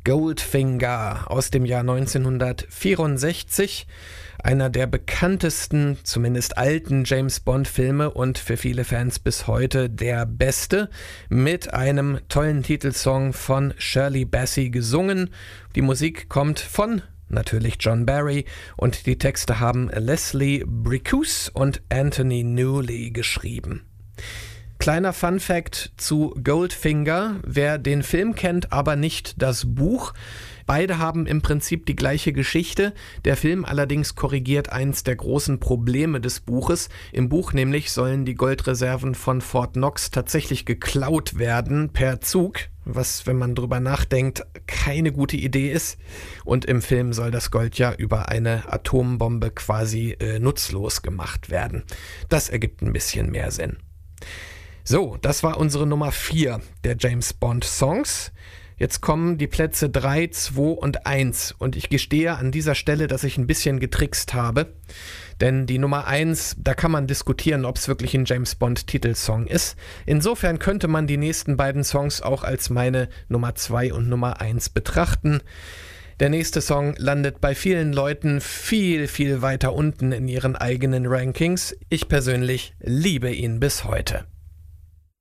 Goldfinger aus dem Jahr 1964. Einer der bekanntesten, zumindest alten James-Bond-Filme und für viele Fans bis heute der beste, mit einem tollen Titelsong von Shirley Bassey gesungen. Die Musik kommt von natürlich John Barry und die Texte haben Leslie Bricusse und Anthony Newley geschrieben. Kleiner Funfact zu Goldfinger, wer den Film kennt, aber nicht das Buch. Beide haben im Prinzip die gleiche Geschichte. Der Film allerdings korrigiert eins der großen Probleme des Buches. Im Buch nämlich sollen die Goldreserven von Fort Knox tatsächlich geklaut werden per Zug, was, wenn man drüber nachdenkt, keine gute Idee ist. Und im Film soll das Gold ja über eine Atombombe quasi nutzlos gemacht werden. Das ergibt ein bisschen mehr Sinn. So, das war unsere Nummer 4 der James Bond Songs. Jetzt kommen die Plätze 3, 2 und 1 und ich gestehe an dieser Stelle, dass ich ein bisschen getrickst habe, denn die Nummer 1, da kann man diskutieren, ob es wirklich ein James Bond Titelsong ist. Insofern könnte man die nächsten beiden Songs auch als meine Nummer 2 und Nummer 1 betrachten. Der nächste Song landet bei vielen Leuten viel, viel weiter unten in ihren eigenen Rankings. Ich persönlich liebe ihn bis heute.